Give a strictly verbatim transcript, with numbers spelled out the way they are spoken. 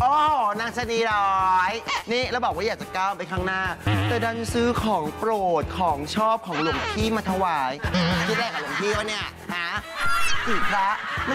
โอ้โหนางชะนีร้อยนี่แล้วบอกว่าอยากจะก้าวไปข้างหน้าแต่ดันซื้อของโปรดของชอบของหลวงพี่มาถวายคิดแรกกับหลวงพี่วะเนี่ยฮะจีพระ